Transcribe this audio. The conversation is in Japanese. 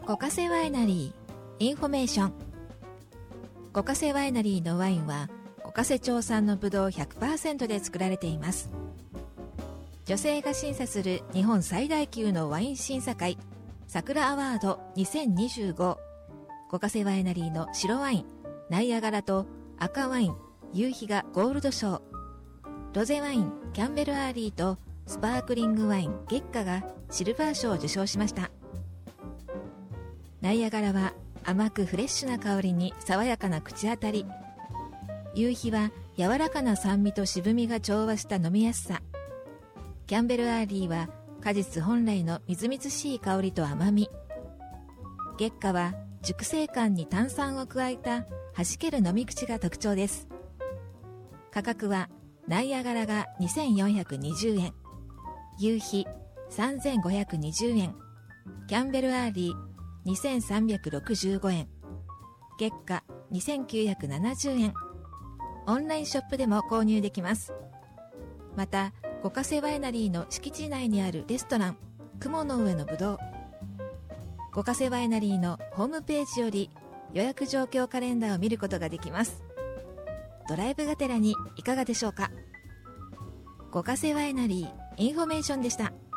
五ヶ瀬ワイナリーインフォメーション。五ヶ瀬ワイナリーのワインは五ヶ瀬町産のブドウ 100% で作られています。女性が審査する日本最大級のワイン審査会桜アワード2025。五ヶ瀬ワイナリーの白ワインナイアガラと赤ワイン夕日がゴールド賞、ロゼワインキャンベルアーリーとスパークリングワイン月花がシルバー賞を受賞しました。ナイアガラは甘くフレッシュな香りに爽やかな口当たり、夕日は柔らかな酸味と渋みが調和した飲みやすさ、キャンベルアーリーは果実本来のみずみずしい香りと甘み、月花は熟成感に炭酸を加えた弾ける飲み口が特徴です。価格はナイアガラが2420円、夕日3520円、キャンベルアーリー2365円、月花2970円。オンラインショップでも購入できます。また五ヶ瀬ワイナリーの敷地内にあるレストラン雲の上のぶどう、五ヶ瀬ワイナリーのホームページより予約状況カレンダーを見ることができます。ドライブがてらにいかがでしょうか。五ヶ瀬ワイナリーインフォメーションでした。